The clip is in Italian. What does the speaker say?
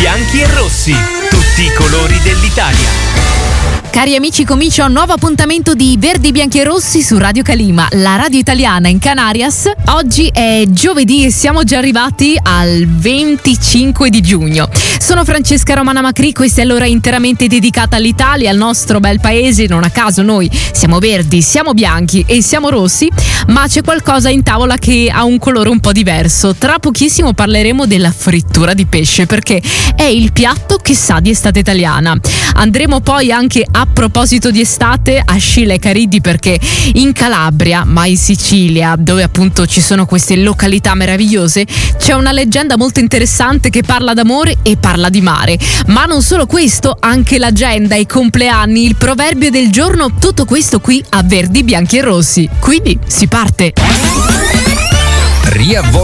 bianchi e rossi, tutti i colori dell'Italia. Cari amici, comincia un nuovo appuntamento di Verdi, Bianchi e Rossi su Radio Calima, la radio italiana in Canarias. Oggi è giovedì e siamo già arrivati al 25 di giugno. Sono Francesca Romana Macri, questa è l'ora interamente dedicata all'Italia, al nostro bel paese. Non a caso noi siamo verdi, siamo bianchi e siamo rossi, ma c'è qualcosa in tavola che ha un colore un po' diverso. Tra pochissimo parleremo della frittura di pesce, perché è il piatto che sa di estate italiana. Andremo poi anche a proposito di estate a Scilla e Cariddi, perché in Calabria, ma in Sicilia, dove appunto ci sono queste località meravigliose, c'è una leggenda molto interessante che parla d'amore e parla di mare. Ma non solo questo, anche l'agenda, i compleanni, il proverbio del giorno, tutto questo qui a Verdi, Bianchi e Rossi. Quindi si parte!